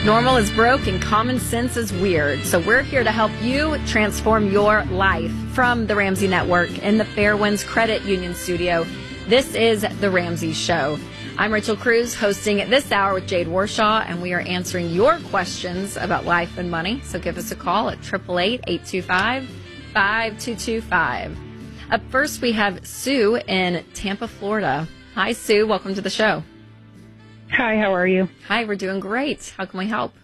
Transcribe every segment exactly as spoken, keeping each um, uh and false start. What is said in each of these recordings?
Normal is broke and common sense is weird. So we're here to help you transform your life. From the Ramsey Network in the Fairwinds Credit Union studio, this is The Ramsey Show. I'm Rachel Cruz, hosting this hour with Jade Warshaw, and we are answering your questions about life and money. So give us a call at eight eight eight, eight two five, five two two five. Up first, we have Sue in Tampa, Florida. Hi, Sue. Welcome to the show. Hi, how are you? Hi, we're doing great. How can we help?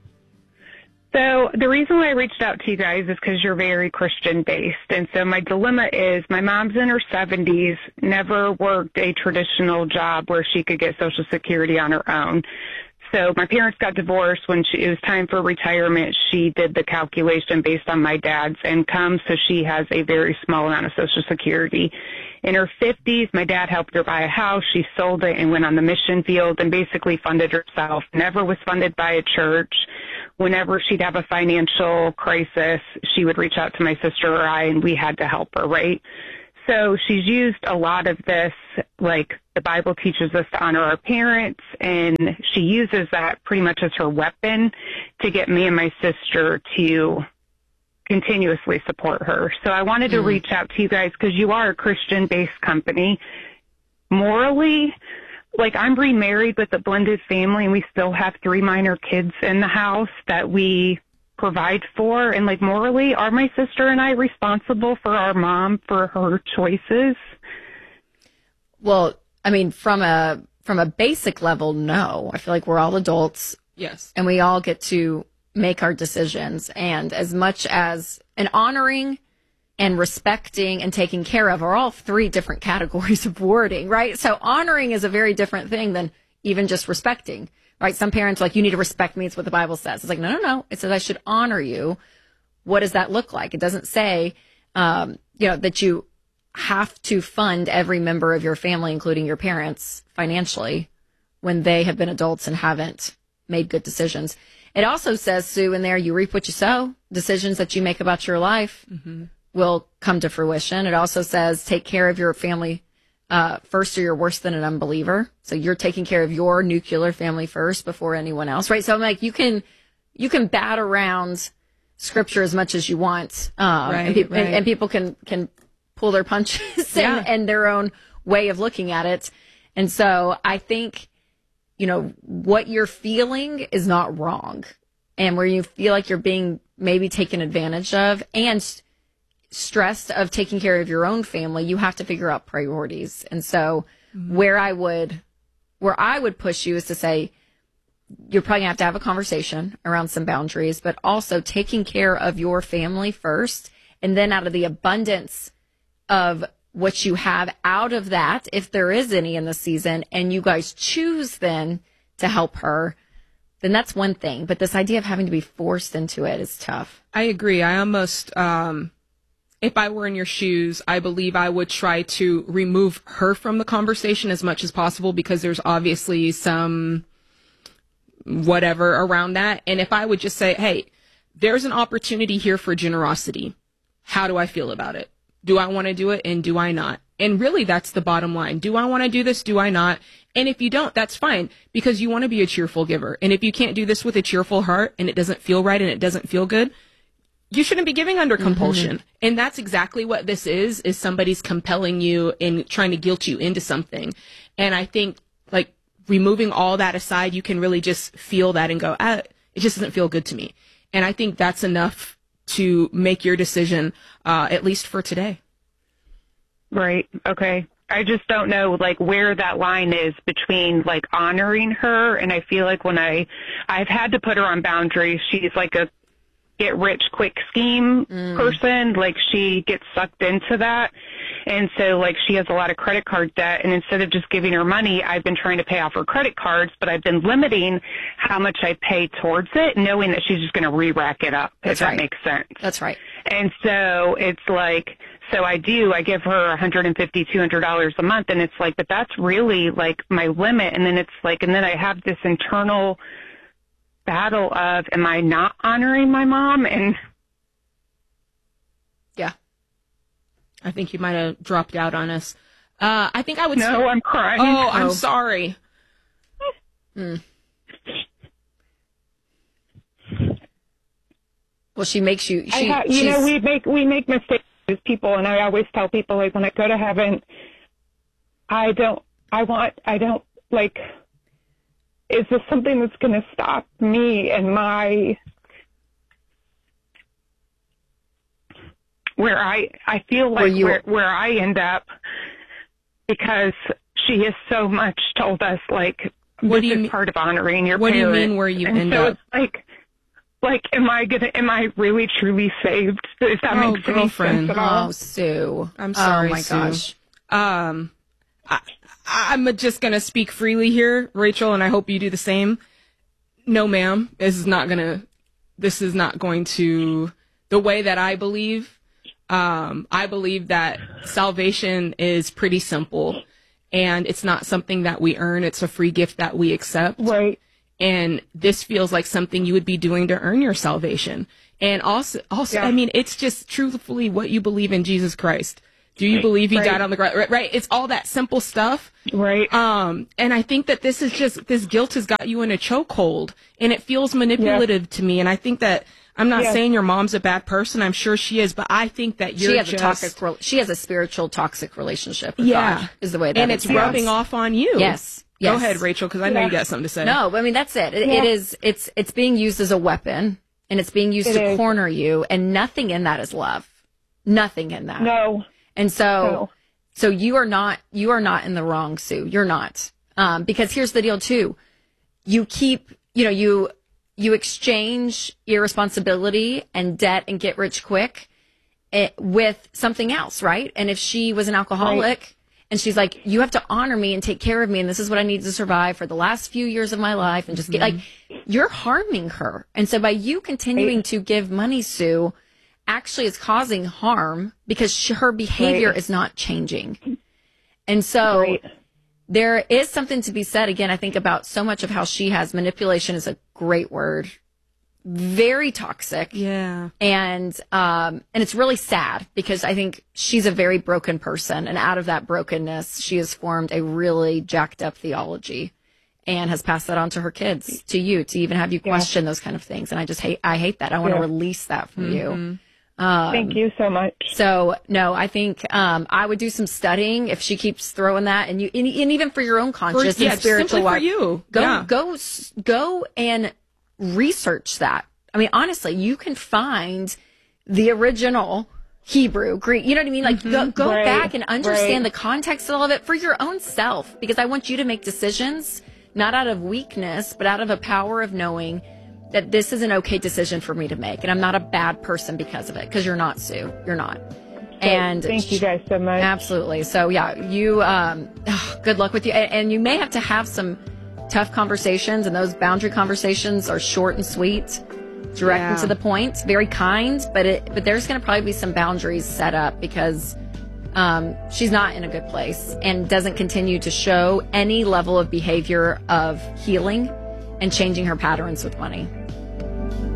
So the reason why I reached out to you guys is because you're very Christian-based. And so my dilemma is my mom's in her seventies, never worked a traditional job where she could get Social Security on her own. So my parents got divorced. When she, it was time for retirement, she did the calculation based on my dad's income, so she has a very small amount of Social Security. In her fifties, my dad helped her buy a house. She sold it and went on the mission field and basically funded herself. Never was funded by a church. Whenever she'd have a financial crisis, she would reach out to my sister or I, and we had to help her, right? So she's used a lot of this, like the Bible teaches us to honor our parents, and she uses that pretty much as her weapon to get me and my sister to continuously support her. So I wanted to mm. reach out to you guys because you are a Christian-based company. Morally, like I'm remarried with a blended family, and we still have three minor kids in the house that we provide for. And like morally, are my sister and I responsible for our mom for her choices? Well, I mean, from a from a basic level, no. I feel like we're all adults. Yes. And we all get to make our decisions. And as much as an honoring and respecting and taking care of are all three different categories of wording, right? So honoring is a very different thing than even just respecting, right? Some parents are like, you need to respect me. It's what the Bible says. It's like, no, no, no. It says I should honor you. What does that look like? It doesn't say, um, you know, that you have to fund every member of your family, including your parents, financially when they have been adults and haven't made good decisions. It also says, Sue, in there, you reap what you sow. Decisions that you make about your life mm-hmm. will come to fruition. It also says, take care of your family uh, first, or you're worse than an unbeliever. So you're taking care of your nuclear family first before anyone else, right? So I'm like, you can you can bat around scripture as much as you want, um, right, and, pe- right. and, and people can can pull their punches yeah. and, and their own way of looking at it. And so I think, you know, what you're feeling is not wrong. And where you feel like you're being maybe taken advantage of and st- stressed of taking care of your own family, you have to figure out priorities. And so mm-hmm. where I would, where I would push you is to say, you're probably gonna have to have a conversation around some boundaries, but also taking care of your family first. And then out of the abundance of what you have out of that, if there is any in the season, and you guys choose then to help her, then that's one thing. But this idea of having to be forced into it is tough. I agree. I almost, um, if I were in your shoes, I believe I would try to remove her from the conversation as much as possible, because there's obviously some whatever around that. And if I would just say, hey, there's an opportunity here for generosity. How do I feel about it? Do I want to do it, and do I not? And really, that's the bottom line. Do I want to do this? Do I not? And if you don't, that's fine, because you want to be a cheerful giver. And if you can't do this with a cheerful heart and it doesn't feel right and it doesn't feel good, you shouldn't be giving under compulsion. Mm-hmm. And that's exactly what this is, is somebody's compelling you and trying to guilt you into something. And I think, like, removing all that aside, you can really just feel that and go, ah, it just doesn't feel good to me. And I think that's enough to make your decision, uh, at least for today. Right. Okay. I just don't know, like, where that line is between, like, honoring her. And I feel like when I, I've had to put her on boundaries, she's like a get rich quick scheme mm. person. Like, she gets sucked into that. And so, like, she has a lot of credit card debt, and instead of just giving her money, I've been trying to pay off her credit cards, but I've been limiting how much I pay towards it, knowing that she's just going to re-rack it up, That's if right. that makes sense. That's right. And so it's like, so I do, I give her one hundred fifty dollars, two hundred dollars a month, and it's like, but that's really, like, my limit. And then it's like, and then I have this internal battle of, am I not honoring my mom? And yeah. I think you might have dropped out on us. Uh, I think I would. No, st- I'm crying. Oh, I'm oh. sorry. mm. Well, she makes you. She, I ha- you know, we make we make mistakes as people, and I always tell people, like, when I go to heaven, I don't. I want. I don't like. Is this something that's going to stop me and my where I I feel like where, you, where, where I end up, because she has so much told us, like, what this do you is mean, part of honoring your what parent. do you mean where you and end so up? It's like, like, am I gonna? Am I really truly saved? If that Oh, makes any girlfriend. sense at all? Oh, Sue. I'm sorry, Oh my Sue. gosh. Um, I, I'm just gonna speak freely here, Rachel, and I hope you do the same. No, ma'am. This is not gonna. This is not going to. The way that I believe, um, I believe that salvation is pretty simple, and it's not something that we earn. It's a free gift that we accept. Right. And this feels like something you would be doing to earn your salvation. And also, also, Yeah. I mean, it's just truthfully what you believe in Jesus Christ. Do you believe he Right. died on the cross? Right, right. It's all that simple stuff. Right. Um, and I think that this is just, this guilt has got you in a chokehold, and it feels manipulative to me. And I think that, I'm not Yeah. saying your mom's a bad person. I'm sure she is, but I think that you're She has just, a toxic. rel- She has a spiritual toxic relationship with yeah, God, is the way that and it it's sounds. rubbing off on you. Yes. Go Yes. ahead, Rachel, because I know Yeah. you got something to say. No, I mean that's it. It, Yeah. it is. It's it's being used as a weapon, and it's being used It to is. corner you, and nothing in that is love. Nothing in that. No. And so, No. so you are not you are not in the wrong, Sue. You're not. Um, because here's the deal too. You keep, you know, you you exchange irresponsibility and debt and get rich quick it, with something else, right? And if she was an alcoholic. Right. And she's like, you have to honor me and take care of me. And this is what I need to survive for the last few years of my life. And just get like, you're harming her. And so by you continuing Right. to give money, Sue, actually is causing harm because she, her behavior Right. is not changing. And so Right. there is something to be said, again, I think about so much of how she has manipulation is a great word. Very toxic. Yeah. And um and it's really sad because I think she's a very broken person, and out of that brokenness she has formed a really jacked up theology and has passed that on to her kids, to you, to even have you question those kind of things. And I just hate I hate that. I want to Yeah. release that from Mm-hmm. you. Um, Thank you so much. So no, I think um I would do some studying if she keeps throwing that, and you and, and even for your own For, conscious yeah, and spiritual simply for life. you. Go Yeah. go s- go and research that. I mean, honestly, you can find the original Hebrew, Greek, you know what I mean? Like, go, go Right, back and understand right. the context of all of it for your own self, because I want you to make decisions, not out of weakness, but out of a power of knowing that this is an okay decision for me to make. And I'm not a bad person because of it, because you're not, Sue. You're not. And Thank you guys so much. absolutely. So yeah, you, um, good luck with you. And, and you may have to have some tough conversations, and those boundary conversations are short and sweet, direct Yeah. and to the point, very kind, but it, but there's going to probably be some boundaries set up because, um, she's not in a good place and doesn't continue to show any level of behavior of healing and changing her patterns with money.